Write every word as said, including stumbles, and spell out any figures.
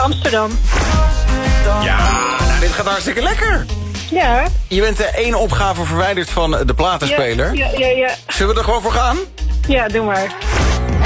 Amsterdam. Ja, nou, dit gaat hartstikke lekker. Ja. Je bent de één opgave verwijderd van de platenspeler. Ja, ja, ja, ja. Zullen we er gewoon voor gaan? Ja, doe maar.